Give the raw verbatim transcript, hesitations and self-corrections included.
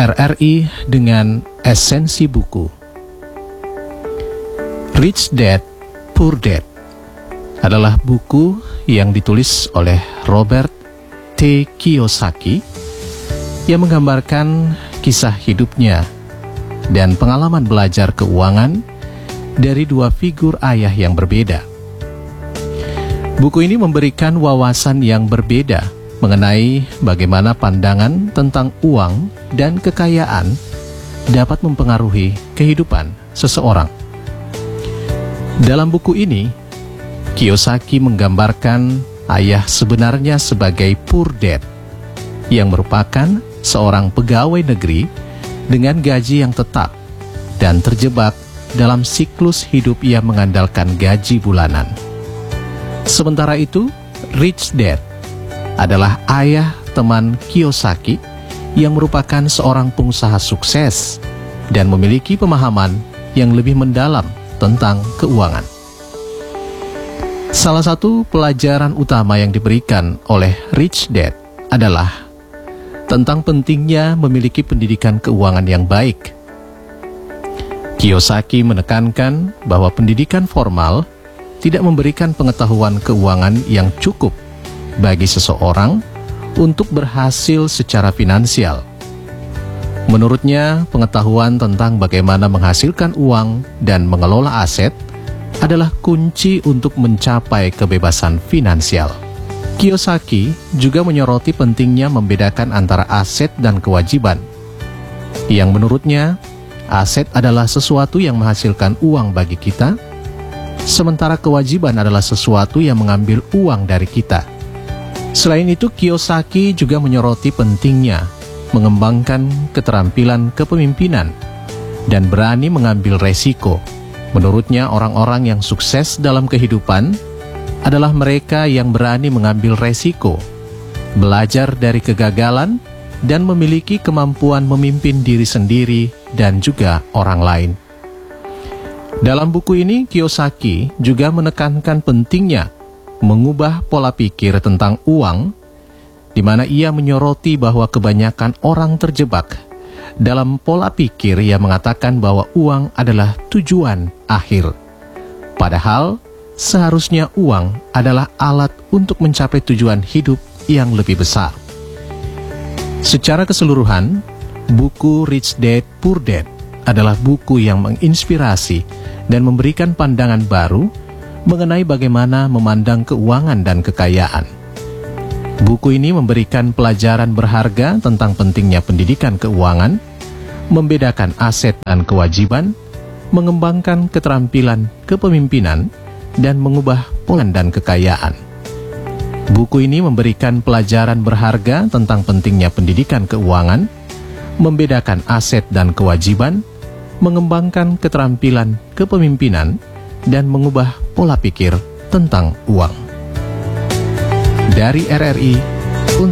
R R I dengan esensi buku. Rich Dad, Poor Dad adalah buku yang ditulis oleh Robert T. Kiyosaki yang menggambarkan kisah hidupnya dan pengalaman belajar keuangan dari dua figur ayah yang berbeda. Buku ini memberikan wawasan yang berbeda mengenai bagaimana pandangan tentang uang dan kekayaan dapat mempengaruhi kehidupan seseorang. Dalam buku ini, Kiyosaki menggambarkan ayah sebenarnya sebagai poor dad, yang merupakan seorang pegawai negeri dengan gaji yang tetap dan terjebak dalam siklus hidup yang mengandalkan gaji bulanan. Sementara itu, Rich Dad adalah ayah teman Kiyosaki yang merupakan seorang pengusaha sukses dan memiliki pemahaman yang lebih mendalam tentang keuangan. Salah satu pelajaran utama yang diberikan oleh Rich Dad adalah tentang pentingnya memiliki pendidikan keuangan yang baik. Kiyosaki menekankan bahwa pendidikan formal tidak memberikan pengetahuan keuangan yang cukup bagi seseorang untuk berhasil secara finansial. Menurutnya, pengetahuan tentang bagaimana menghasilkan uang dan mengelola aset adalah kunci untuk mencapai kebebasan finansial. Kiyosaki juga menyoroti pentingnya membedakan antara aset dan kewajiban, yang menurutnya, aset adalah sesuatu yang menghasilkan uang bagi kita, sementara kewajiban adalah sesuatu yang mengambil uang dari kita. Selain itu, Kiyosaki juga menyoroti pentingnya mengembangkan keterampilan kepemimpinan dan berani mengambil resiko. Menurutnya, orang-orang yang sukses dalam kehidupan adalah mereka yang berani mengambil resiko, belajar dari kegagalan, dan memiliki kemampuan memimpin diri sendiri dan juga orang lain. Dalam buku ini, Kiyosaki juga menekankan pentingnya mengubah pola pikir tentang uang, di mana ia menyoroti bahwa kebanyakan orang terjebak dalam pola pikir yang mengatakan bahwa uang adalah tujuan akhir. Padahal, seharusnya uang adalah alat untuk mencapai tujuan hidup yang lebih besar. Secara keseluruhan, buku Rich Dad, Poor Dad adalah buku yang menginspirasi dan memberikan pandangan baru mengenai bagaimana memandang keuangan dan kekayaan. Buku ini memberikan pelajaran berharga tentang pentingnya pendidikan keuangan, membedakan aset dan kewajiban, mengembangkan keterampilan kepemimpinan, dan mengubah pola dan kekayaan. Buku ini memberikan pelajaran berharga tentang pentingnya pendidikan keuangan, membedakan aset dan kewajiban, mengembangkan keterampilan kepemimpinan, dan mengubah pola pikir tentang uang. Dari R R I